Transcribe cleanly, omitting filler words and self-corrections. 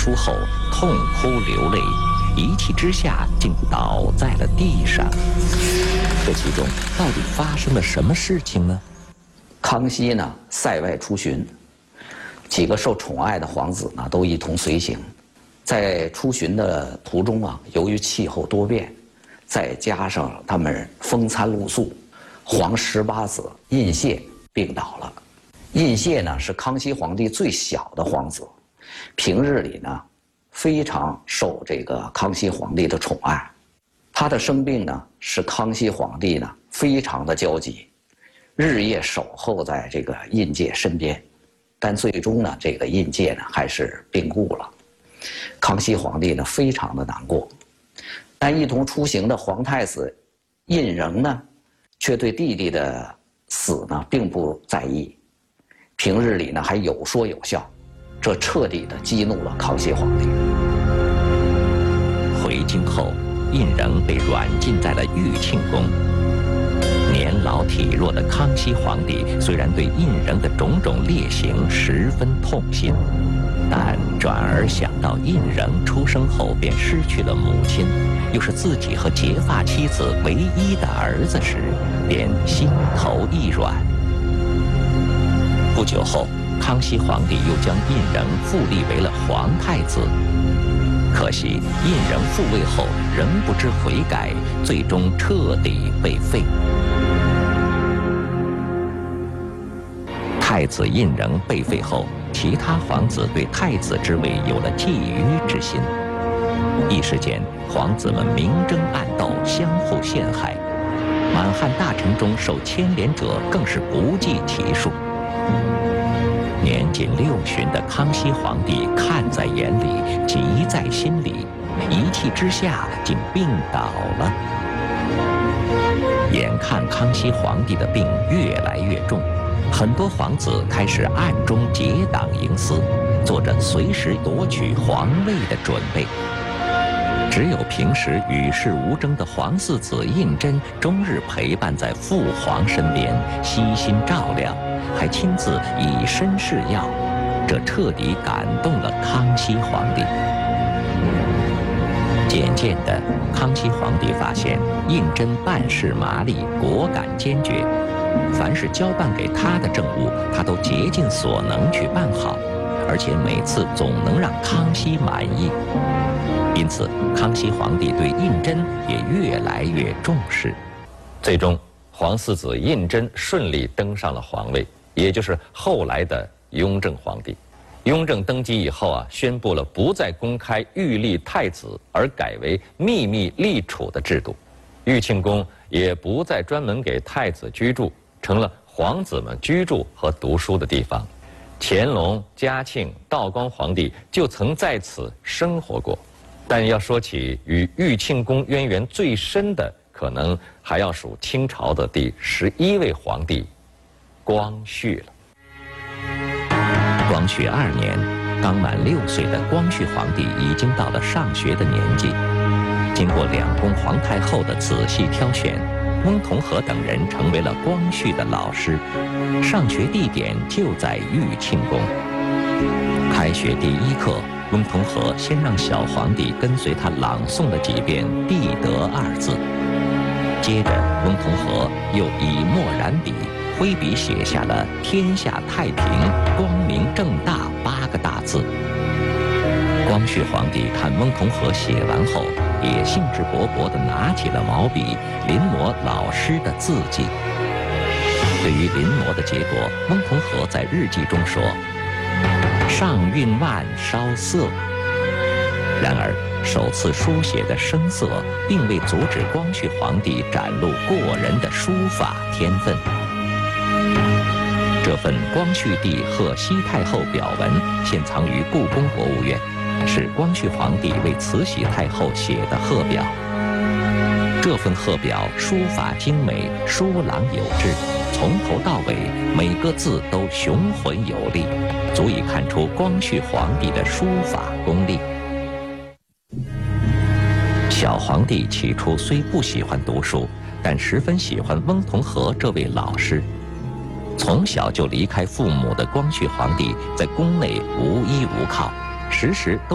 书后痛哭流泪，一气之下竟倒在了地上。这其中到底发生了什么事情呢？ 康熙呢塞外出巡，几个受宠爱的皇子呢都一同随行。在出巡的途中啊，由于气候多变，再加上他们风餐露宿，皇18子胤燮病倒了。胤燮呢是康熙皇帝最小的皇子，平日里呢非常受这个康熙皇帝的宠爱。他的生病呢使康熙皇帝呢非常的焦急，日夜守候在这个胤燮身边，但最终呢这个胤燮呢还是病故了。康熙皇帝呢非常的难过，但一同出行的皇太子胤禛呢却对弟弟的死呢并不在意，平日里呢还有说有笑，这彻底的激怒了康熙皇帝。 回京后，胤禛被软禁在了裕庆宫。年老体弱的康熙皇帝虽然对胤禛的种种劣行十分痛心，但转而想到胤禛出生后便失去了母亲，又是自己和结发妻子唯一的儿子时，便心头一软。不久后，康熙皇帝又将胤禛复立为了皇太子。可惜胤禛复位后仍不知悔改，最终彻底被废。太子胤禛被废后，其他皇子对太子之位有了觊觎之心，一时间皇子们明争暗斗，相互陷害，满汉大臣中受牵连者更是不计其数。年仅60的康熙皇帝看在眼里，急在心里，一气之下竟病倒了。眼看康熙皇帝的病越来越重，很多皇子开始暗中结党营私，做着随时夺取皇位的准备。只有平时与世无争的皇四子胤禛终日陪伴在父皇身边，悉心照料，还亲自以身试药，这彻底感动了康熙皇帝。渐渐的，康熙皇帝发现胤禛办事麻利，果敢坚决，凡是交办给他的政务，他都竭尽所能去办好，而且每次总能让康熙满意。因此，康熙皇帝对胤禛也越来越重视。最终，皇四子胤禛顺利登上了皇位，也就是后来的雍正皇帝。雍正登基以后啊，宣布了不再公开御立太子，而改为秘密立储的制度。裕庆宫也不再专门给太子居住，成了皇子们居住和读书的地方。乾隆、嘉庆、道光皇帝就曾在此生活过。但要说起与裕庆宫渊源最深的，可能还要数清朝的第11位皇帝光绪了。光绪2年，刚满6岁的光绪皇帝已经到了上学的年纪。经过2宫皇太后的仔细挑选，翁同龢等人成为了光绪的老师，上学地点就在裕庆宫。开学第1课，翁同龢先让小皇帝跟随他朗诵了几遍“必得”2字，接着翁同龢又以墨染笔，挥笔写下了“天下太平，光明正大”8个大字。光绪皇帝看翁同龢写完后，也兴致勃勃地拿起了毛笔，临摹老师的字迹。对于临摹的结果，翁同龢在日记中说：“上韵万，稍涩。”然而，首次书写的生涩，并未阻止光绪皇帝展露过人的书法天分。这份光绪帝贺西太后表文现藏于故宫博物院，是光绪皇帝为慈禧太后写的贺表。这份贺表书法精美，疏朗有致，从头到尾每个字都雄浑有力，足以看出光绪皇帝的书法功力。小皇帝起初虽不喜欢读书，但十分喜欢翁同龢这位老师。从小就离开父母的光绪皇帝，在宫内无依无靠，时时都